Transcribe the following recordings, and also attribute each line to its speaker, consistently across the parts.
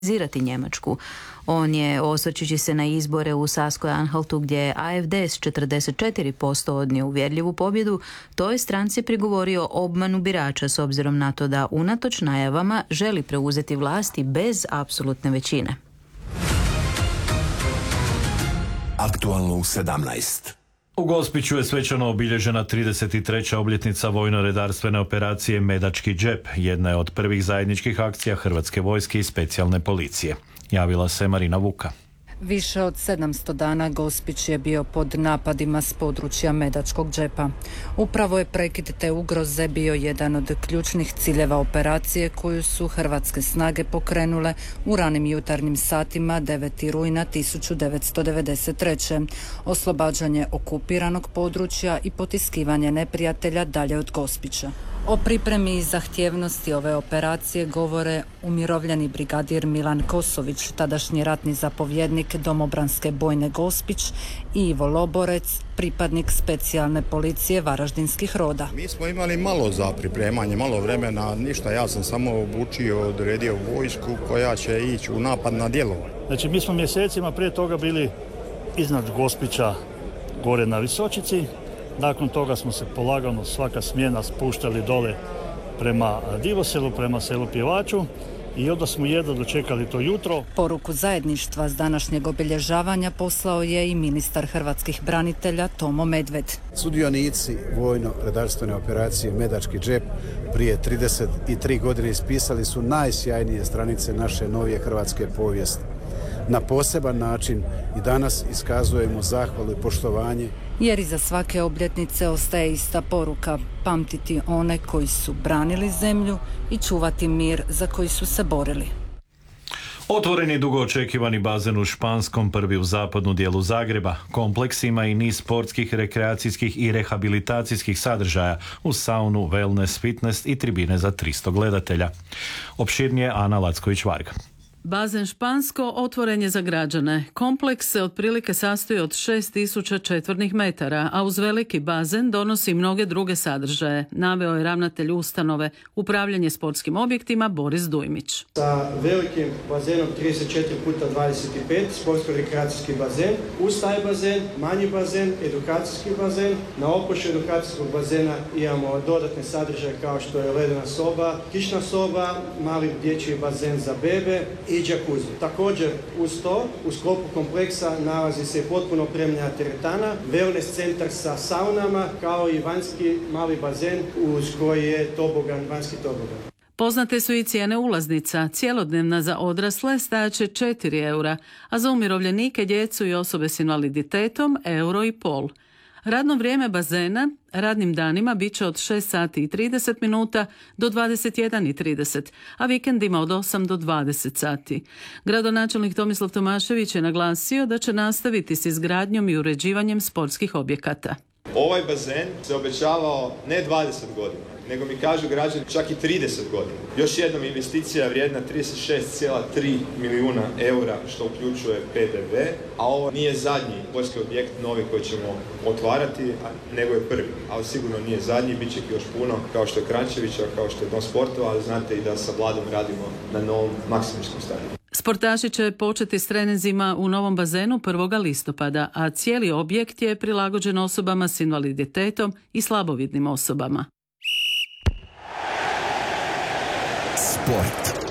Speaker 1: zirati Njemačku. On je, osvrćući se na izbore u Saskoj-Anhaltu gdje je AfD s 44% odnio uvjerljivu pobjedu, toj stranci prigovorio obmanu birača s obzirom na to da unatoč najavama želi preuzeti vlasti bez apsolutne većine.
Speaker 2: Aktualno u 17.
Speaker 3: U Gospiću je svečano obilježena 33. obljetnica vojno-redarstvene operacije Medački džep, jedna je od prvih zajedničkih akcija Hrvatske vojske i specijalne policije. Javila se Marina Vuka.
Speaker 4: Više od 700 dana Gospić je bio pod napadima s područja Medačkog džepa. Upravo je prekid te ugroze bio jedan od ključnih ciljeva operacije koju su hrvatske snage pokrenule u ranim jutarnjim satima 9. rujna 1993. Oslobađanje okupiranog područja i potiskivanje neprijatelja dalje od Gospića. O pripremi i zahtjevnosti ove operacije govore umirovljeni brigadir Milan Kosović, tadašnji ratni zapovjednik domobranske bojne Gospić, i Ivo Loborec, pripadnik specijalne policije Varaždinskih roda.
Speaker 5: Mi smo imali malo za pripremanje, malo vremena, ništa, ja sam samo obučio, odredio vojsku koja će ići u napad na djelovanje.
Speaker 6: Znači mi smo mjesecima prije toga bili iznad Gospića, gore na Visočici. Nakon toga smo se polagano svaka smjena spuštali dole prema Divoselu, prema selu Pjevaču i onda smo jedva dočekali to jutro.
Speaker 4: Poruku zajedništva s današnjeg obilježavanja poslao je i ministar hrvatskih branitelja Tomo Medved.
Speaker 7: Sudionici vojno-redarstvene operacije Medački džep prije 33 godine ispisali su najsjajnije stranice naše novije hrvatske povijesti. Na poseban način i danas iskazujemo zahvalu i poštovanje.
Speaker 4: Jer iza svake obljetnice ostaje ista poruka: pamtiti one koji su branili zemlju i čuvati mir za koji su se borili.
Speaker 3: Otvoren je dugo očekivani bazen u Španskom, prvi u zapadnu dijelu Zagreba. Kompleks ima i niz sportskih, rekreacijskih i rehabilitacijskih sadržaja uz saunu, wellness, fitness i tribine za 300 gledatelja. Opširnije Ana Lacković-Varga.
Speaker 8: Bazen Špansko otvoren je za građane. Kompleks se otprilike sastoji od 6000 četvornih metara, a uz veliki bazen donosi mnoge druge sadržaje, naveo je ravnatelj ustanove upravljanje sportskim objektima Boris Dujmić.
Speaker 9: Sa velikim bazenom 34x25, sportsko-rekreacijski bazen, uz taj bazen, manji bazen, edukacijski bazen. Na opošu edukacijskog bazena imamo dodatne sadržaje kao što je ledena soba, kišna soba, mali dječji bazen za bebe i džakuzi. Također uz to, u sklopu kompleksa nalazi se potpuno opremljena teretana, wellness centar sa saunama, kao i vanjski mali bazen uz koji je tobogan, vanjski tobogan.
Speaker 8: Poznate su i cijene ulaznica. Cjelodnevna za odrasle stajaće 4 eura, a za umirovljenike, djecu i osobe s invaliditetom €1,50. Radno vrijeme bazena radnim danima bit će od 6 sati i 30 minuta do 21:30, a vikendima od 8 do 20 sati. Gradonačelnik Tomislav Tomašević je naglasio da će nastaviti s izgradnjom i uređivanjem sportskih objekata.
Speaker 10: Ovaj bazen se obećavao ne 20 godina, nego mi kažu građani čak i 30 godina. Još jednom investicija vrijedna 36,3 milijuna eura, što uključuje PDV, a ovo nije zadnji sportski objekt novi koji ćemo otvarati, nego je prvi. Ali sigurno nije zadnji, bit će još puno, kao što je Krančevića, kao što je Dom sportova, ali znate i da sa Vladom radimo na novom Maksimirskom stadionu.
Speaker 8: Sportaši će početi s treninzima u novom bazenu 1. listopada, a cijeli objekt je prilagođen osobama s invaliditetom i slabovidnim osobama.
Speaker 2: Sport.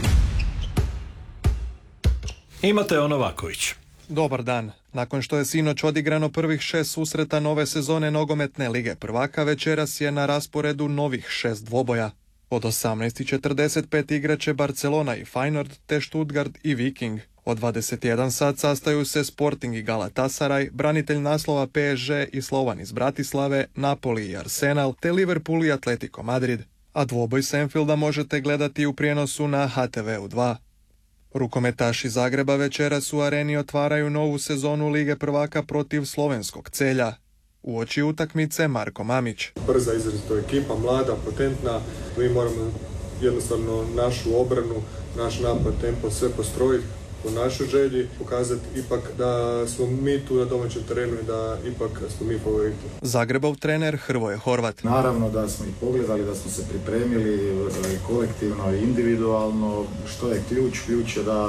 Speaker 3: Imate Novaković.
Speaker 11: Dobar dan. Nakon što je sinoć odigrano prvih 6 susreta nove sezone nogometne lige prvaka, večeras je na rasporedu novih 6 dvoboja. Od 18:45 igraće Barcelona i Feyenoord, te Stuttgart i Viking. Od 21 sat sastaju se Sporting i Galatasaray, branitelj naslova PSG i Slovan iz Bratislave, Napoli i Arsenal, te Liverpool i Atletico Madrid. A dvoboj s Anfielda možete gledati u prijenosu na HTV-u 2. Rukometaši Zagreba večeras u Areni otvaraju novu sezonu Lige prvaka protiv slovenskog Celja. Uoči utakmice Marko Mamić.
Speaker 12: Brza izrazito ekipa, mlada, potentna. Mi moramo jednostavno našu obranu, naš napad, tempo sve postrojiti u našoj želji, pokazati ipak da smo mi tu na domaćem terenu i da ipak smo mi favoriti.
Speaker 11: Zagrebov trener Hrvoje Horvat.
Speaker 13: Naravno da smo ih pogledali, da smo se pripremili kolektivno i individualno. Što je ključ? Ključ je da